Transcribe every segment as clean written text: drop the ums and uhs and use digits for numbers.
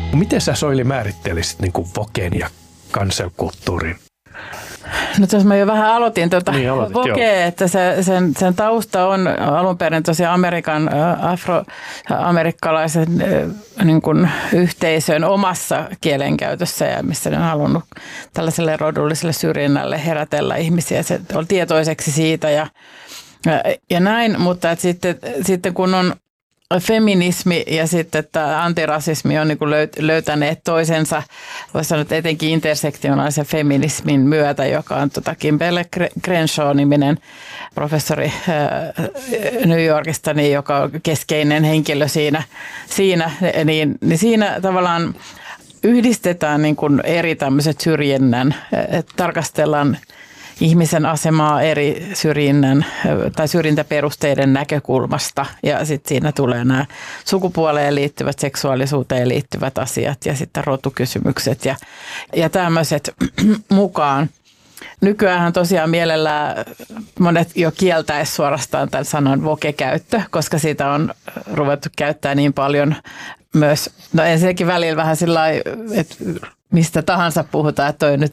Miten sä, Soili, määrittelisit niin kuin Voken ja cancel-kulttuurin? No tuossa mä jo vähän aloitin Voke, että sen tausta on alun perin tosiaan afroamerikkalaisen niin kuin yhteisön omassa kielenkäytössä ja missä ne on halunnut tällaiselle rodulliselle syrjinnälle herätellä ihmisiä. Se on tietoiseksi siitä ja näin, mutta että sitten kun on feminismi ja sitten tämä antirasismi on niin kuin löytäneet toisensa, voisi sanoa, että etenkin intersektionaalisen feminismin myötä, joka on Kimberlé Crenshaw-niminen professori New Yorkista, niin joka on keskeinen henkilö siinä tavallaan yhdistetään niin kuin eri tämmöiset syrjinnän, että tarkastellaan ihmisen asemaa eri syrjinnän tai syrjintäperusteiden näkökulmasta ja sitten siinä tulee nämä sukupuoleen liittyvät, seksuaalisuuteen liittyvät asiat ja sitten rotukysymykset ja tämmöiset mukaan. Nykyäänhän tosiaan mielellään monet jo kieltäisi suorastaan tämän sanan voke-käyttö, koska siitä on ruvettu käyttää niin paljon myös, no ensinnäkin välillä vähän sillä lailla, että mistä tahansa puhutaan, että toi nyt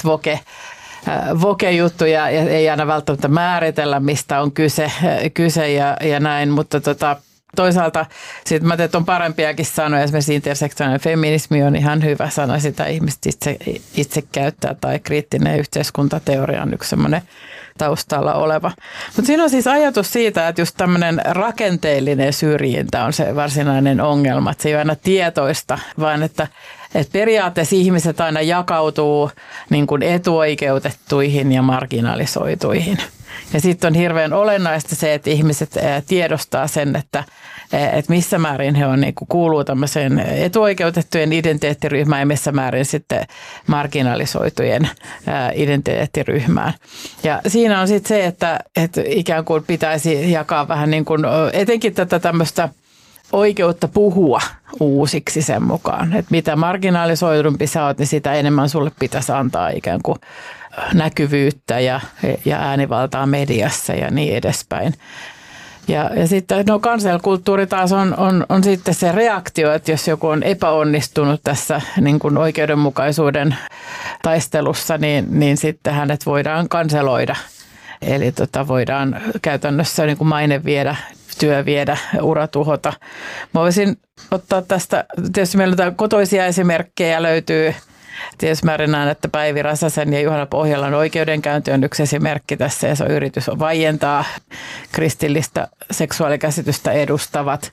voke-juttuja ja ei aina välttämättä määritellä, mistä on kyse ja näin, mutta toisaalta sitten mä teet on parempiakin sanoja, esimerkiksi intersektionaalinen feminismi on ihan hyvä sana, sitä ihmiset itse käyttää, tai kriittinen yhteiskuntateoria on yksi semmoinen taustalla oleva. Mutta siinä on siis ajatus siitä, että just tämmöinen rakenteellinen syrjintä on se varsinainen ongelma, että se ei ole aina tietoista, vaan että periaatteessa ihmiset aina jakautuu niin kuin etuoikeutettuihin ja marginalisoituihin. Ja sitten on hirveän olennaista se, että ihmiset tiedostaa sen, että missä määrin he on, niin kuin kuuluu tämmöiseen etuoikeutettujen identiteettiryhmään ja missä määrin sitten marginalisoitujen identiteettiryhmään. Ja siinä on sitten se, että ikään kuin pitäisi jakaa vähän niin kuin etenkin tätä tämmöistä oikeutta puhua uusiksi sen mukaan. Että mitä marginalisoidumpi sä oot, niin sitä enemmän sulle pitäisi antaa ikään kuin näkyvyyttä ja äänivaltaa mediassa ja niin edespäin. Ja sitten cancel-kulttuuri taas on sitten se reaktio, että jos joku on epäonnistunut tässä niin kuin oikeudenmukaisuuden taistelussa, niin sitten hänet voidaan kanseloida. Eli voidaan käytännössä niin kuin maine viedä, työ viedä, ura tuhota. Mä voisin ottaa tästä, tietysti meillä on kotoisia esimerkkejä löytyy. Tietysti mä näen, että Päivi Räsäsen ja Juhana Pohjolan oikeudenkäynti on yksi esimerkki tässä ja se on yritys vaientaa kristillistä seksuaalikäsitystä edustavat.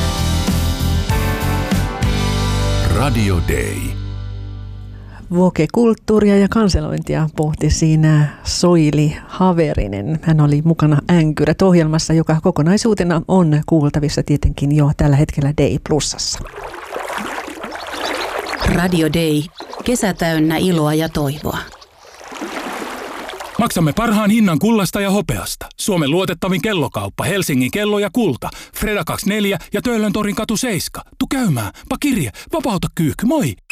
Radio Day. Voke-kulttuuria ja kanselointia pohti siinä Soili Haverinen. Hän oli mukana Änkyrät-ohjelmassa, joka kokonaisuutena on kuultavissa tietenkin jo tällä hetkellä Day Plusassa. Radio Day. Kesä täynnä iloa ja toivoa. Maksamme parhaan hinnan kullasta ja hopeasta. Suomen luotettavin kellokauppa, Helsingin kello ja kulta. Freda 24 ja Töölön torin katu 7. Tu käymään, pa kirje, vapauta kyykky, moi!